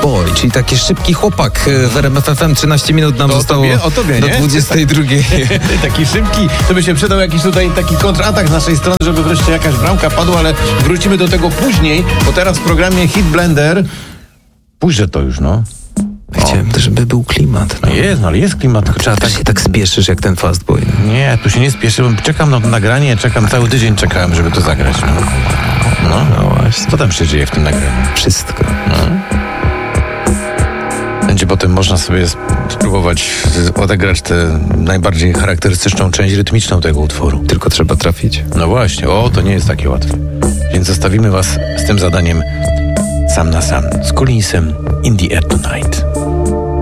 Boy, czyli taki szybki chłopak w RMF FM. 13 minut nam zostało do 22. Taki szybki, to by się przydał jakiś tutaj taki kontratak z naszej strony, żeby wreszcie jakaś bramka padła, ale wrócimy do tego później, bo teraz w programie Hit Blender puszczę to już, no. Chciałem też, żeby był klimat. No jest, ale jest klimat. Tylko Trzeba tak się tak spieszysz jak ten Fast Boy. Nie, tu się nie spieszę, bo czekam na to nagranie, cały tydzień czekałem, żeby to zagrać. No właśnie. Co tam się dzieje w tym nagraniu? Wszystko. No. Będzie potem można sobie spróbować odegrać tę najbardziej charakterystyczną część rytmiczną tego utworu. Tylko trzeba trafić. No właśnie, to nie jest takie łatwe. Więc zostawimy was z tym zadaniem sam na sam. Z Collinsem In The Air Tonight.